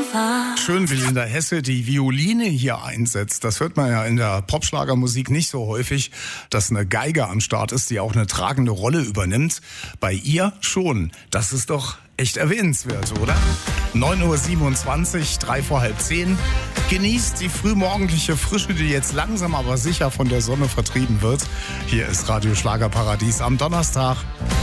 Schön, wie Linda Hesse die Violine hier einsetzt. Das hört man ja in der Popschlagermusik nicht so häufig, dass eine Geige am Start ist, die auch eine tragende Rolle übernimmt. Bei ihr schon. Das ist doch echt erwähnenswert, oder? 9:27 Uhr, 3 vor halb 10. Genießt die frühmorgendliche Frische, die jetzt langsam aber sicher von der Sonne vertrieben wird. Hier ist Radio Schlagerparadies am Donnerstag.